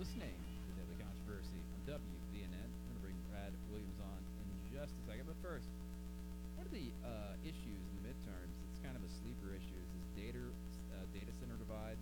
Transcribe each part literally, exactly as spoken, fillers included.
listening to the Daily Controversy on W B N N. I'm going to bring Brad Williams on in just a second. But first, one of the uh, issues in the midterms, it's kind of a sleeper issue, is this data, uh, data center divide.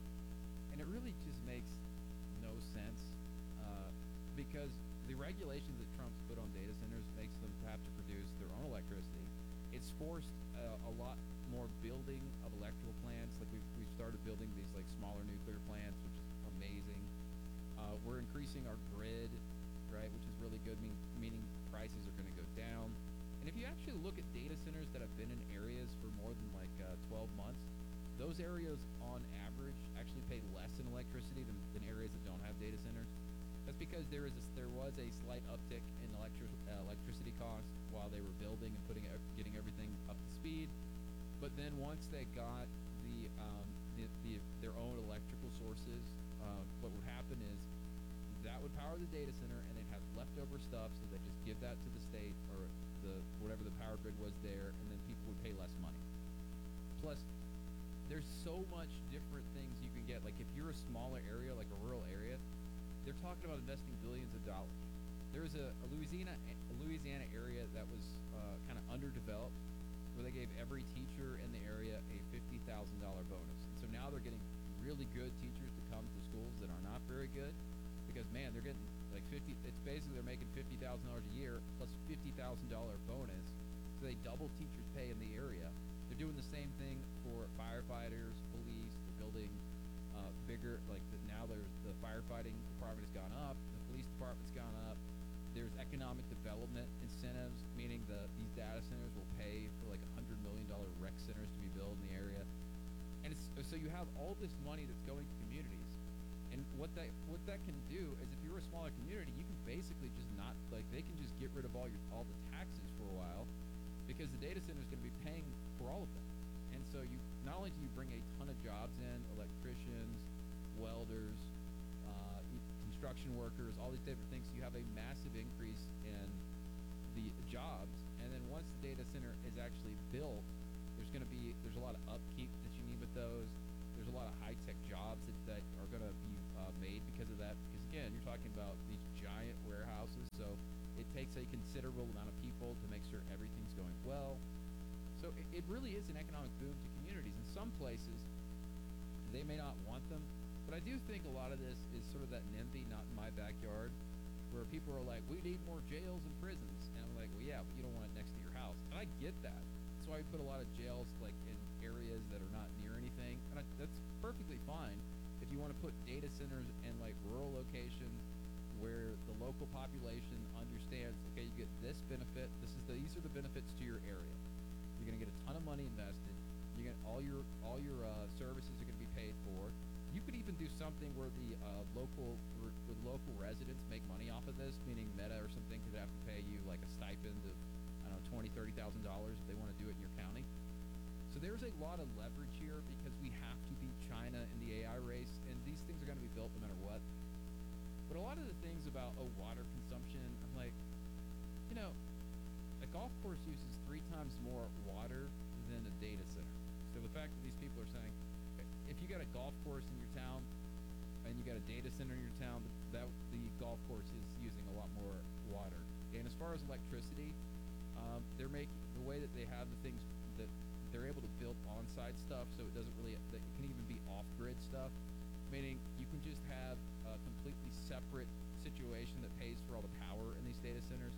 And it really just makes no sense uh, because the regulations that Trump's put on data centers makes them have to produce their own electricity. It's forced uh, a lot more building of electrical plants. Like we've, we've started building these like smaller nuclear plants, which is amazing. Uh, we're increasing our grid, right, which is really good, mean, meaning prices are going to go down. And if you actually look at data centers that have been in areas for more than like uh, twelve months, those areas on average actually pay less in electricity than, than areas that don't have data centers. That's because there is a, there was a slight uptick in electric, uh, electricity costs while they were building and putting getting everything up to speed. But then once they got the, um, the, the their own electrical sources, uh, what would happen is that would power the data center, and they'd have leftover stuff, so they just give that to the state or the whatever the power grid was there, and then people would pay less money. Plus, there's so much different things you can get. Like if you're a smaller area, like a rural area, they're talking about investing billions of dollars. There's a, a Louisiana a Louisiana area that was uh, kind of underdeveloped, where they gave every teacher in the area a fifty thousand dollar bonus. And so now they're getting really good teachers to come to schools that are not very good, because man, they're getting like fifty. It's basically they're making fifty thousand dollars a year plus fifty thousand dollar bonus. So they double teachers' pay in the area. They're doing the same thing for firefighters, police. They're building uh, bigger, like the, now there's the firefighting department has gone up, the police department's gone up. There's economic development incentives, meaning the these data centers will pay for like a hundred million dollar rec centers to be built in the area. And it's, so you have all this money that's going to communities. And what that what that can do is, if you're a smaller community, you can basically just not, like they can just get rid of all your all the taxes for a while, because the data center is going to be paying for all of them. And so you not only do you bring a ton of jobs in, electricians, welders, uh, construction workers, all these different things, you have a massive increase in the jobs. And then once the data center is actually built, there's going to be there's a lot of upkeep that you need with those. There's a lot of high-tech jobs that, that are going to be uh, made because of that. Because again, you're talking about these giant warehouses, so it takes a considerable amount of people to make sure everything's going well. So it, it really is an economic boom to communities. In some places, they may not want them, but I do think a lot of this is sort of that NIMBY, not in my backyard, where people are like, we need more jails and prisons. And I'm like, well, yeah, but you don't want it next to your house. And I get that. That's why we put a lot of jails like in areas that are not near anything. And I, that's perfectly fine if you want to put data centers in like rural locations where the local population understands, okay, you get this benefit. This is the, these are the benefits to your area. You're going to get a ton of money invested. You get all your all your uh, services are going to be paid for. You could even do something where the uh, local where, where the local residents make money off of this, meaning Meta or something could have to pay you like a stipend of I don't know twenty, thirty thousand dollars if they want to do it in your county. So there's a lot of leverage here because we have to beat China in the A I race, and these things are going to be built no matter what. But a lot of the things about oh water consumption, I'm like, you know, a golf course uses three times more water than a data center. So the fact that these people are saying, if you got a golf course in your town and you got a data center in your town, that the golf course is using a lot more water. And as far as electricity, um, they're making the way that they have the things that they're able to build on-site stuff, so it doesn't really, that it can even be off-grid stuff, meaning you can just have a completely separate situation that pays for all the power in these data centers.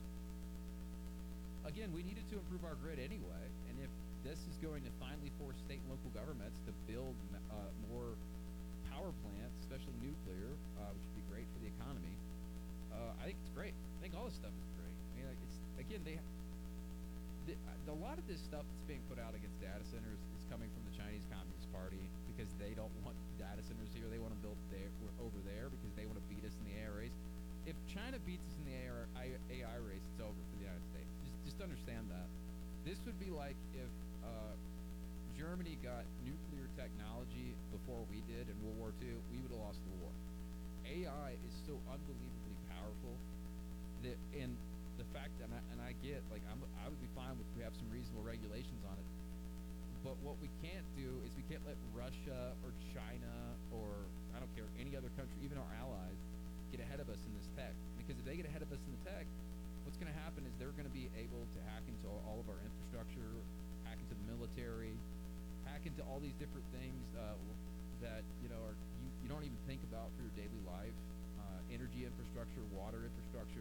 Again, we needed to improve our grid anyway, and if this is going to finally force state and local governments to build uh, more power plants, especially nuclear, uh, which would be great for the economy, uh, I think it's great. I think all this stuff is great. I mean, like it's again, they the, a lot of this stuff that's being put out against data centers is coming from the Chinese Communist Party because they don't want data centers here. They want to build there over there because they want to beat us in the A I race. If China beats us in the A I race, it's over for the United States. Just, just understand that. This would be like if uh, Germany got nuclear technology before we did in World War Two, we would have lost the war. A I is so unbelievably powerful that, and the fact that, and I, and I get, like, I'm, I would be fine if we have some reasonable regulations on it. But what we can't do is we can't let Russia or China or, I don't care, any other country, even our allies, ahead of us in this tech. Because if they get ahead of us in the tech, what's going to happen is they're going to be able to hack into all of our infrastructure, hack into the military, hack into all these different things uh, that you know are you, you don't even think about for your daily life. Uh, energy infrastructure, water infrastructure.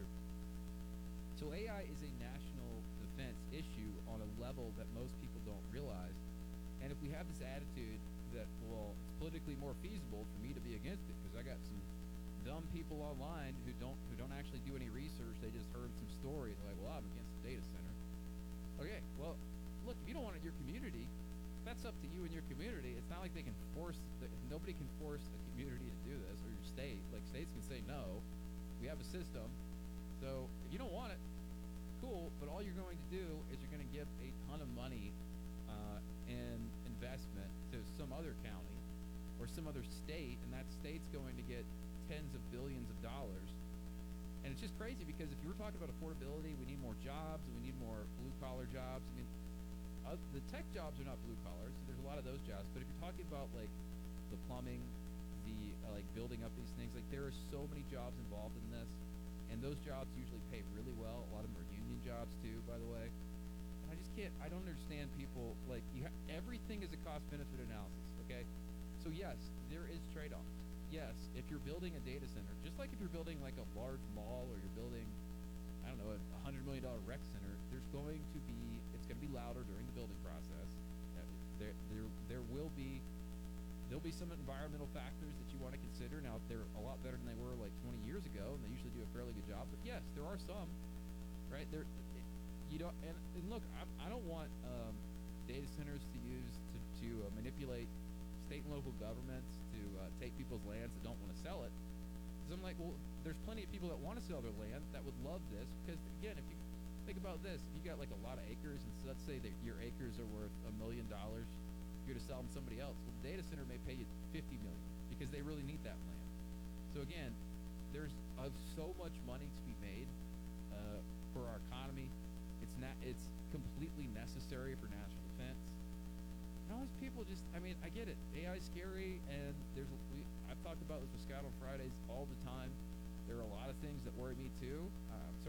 So A I is a national defense issue on a level that most people don't realize. And if we have this attitude that, well, it's politically more feasible for me to be against it because I got some dumb people online who don't who don't actually do any research, they just heard some story and they're like, well, I'm against the data center. Okay, well, look, if you don't want it in your community, that's up to you and your community. It's not like they can force, the, nobody can force a community to do this, or your state. Like, states can say, no, we have a system. So if you don't want it, cool, but all you're going to do is you're going to give a ton of money uh, in investment to some other county or some other state, and that state's going to get tens of billions of dollars. And it's just crazy because if you were talking about affordability, we need more jobs, and we need more blue-collar jobs. I mean, uh, the tech jobs are not blue-collar, so there's a lot of those jobs. But if you're talking about, like, the plumbing, the, uh, like, building up these things, like, there are so many jobs involved in this. And those jobs usually pay really well. A lot of them are union jobs too, by the way. And I just can't, I don't understand people, like, you ha- everything is a cost-benefit analysis, okay? So yes, there is trade-offs. Yes, if you're building a data center, just like if you're building like a large mall or you're building, I don't know, a one hundred million dollars rec center, there's going to be, it's going to be louder during the building process. Uh, There, there, there will be There'll be some environmental factors that you want to consider. Now, they're a lot better than they were like twenty years ago, and they usually do a fairly good job. But yes, there are some, right? There, it, you don't. And, and look, I, I don't want um, data centers to use to, to uh, manipulate state and local governments to uh, take people's lands that don't want to sell it. Because I'm like, well, there's plenty of people that want to sell their land that would love this. Because again, if you think about this, if you got like a lot of acres, and so let's say that your acres are worth a million dollars. You're to sell them to somebody else. Well, the data center may pay you fifty million dollars because they really need that land. So again, there's uh, so much money to be made uh, for our economy. It's not. It's completely necessary for national defense. And all these people just. I mean, I get it. A I is scary, and there's. We, I've talked about this with Scott on Fridays all the time. There are a lot of things that worry me too. Um,